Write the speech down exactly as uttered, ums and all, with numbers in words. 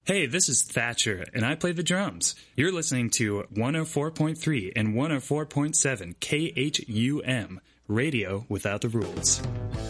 Hey, this is Thatcher, and I play the drums. You're listening to one oh four point three and one oh four point seven K H U M, Radio Without the Rules.